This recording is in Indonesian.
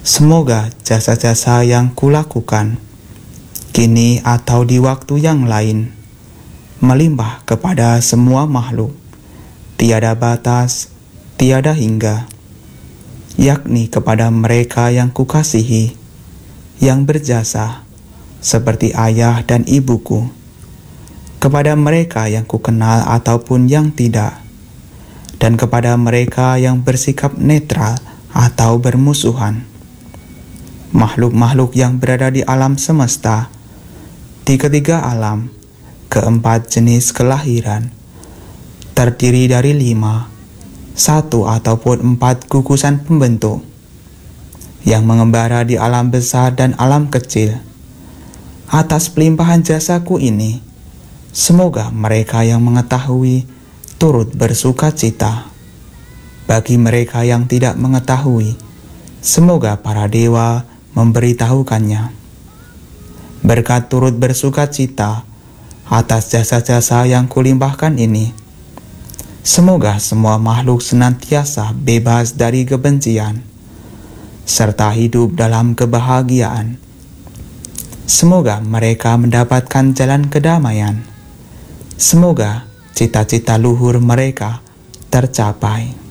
Semoga jasa-jasa yang kulakukan kini atau di waktu yang lain melimpah kepada semua makhluk, tiada batas, tiada hingga, yakni kepada mereka yang kukasihi, yang berjasa seperti ayah dan ibuku, kepada mereka yang kukenal ataupun yang tidak, dan kepada mereka yang bersikap netral atau bermusuhan. Makhluk-makhluk yang berada di alam semesta, di ketiga alam, keempat jenis kelahiran, terdiri dari 5, 1 ataupun 4 gugusan pembentuk, yang mengembara di alam besar dan alam kecil. Atas pelimpahan jasaku ini, semoga mereka yang mengetahui turut bersuka cita. Bagi mereka yang tidak mengetahui, semoga para dewa memberitahukannya. Berkat turut bersuka cita atas jasa-jasa yang kulimpahkan ini, semoga semua makhluk senantiasa bebas dari kebencian, serta hidup dalam kebahagiaan. Semoga mereka mendapatkan jalan kedamaian. Semoga cita-cita luhur mereka tercapai.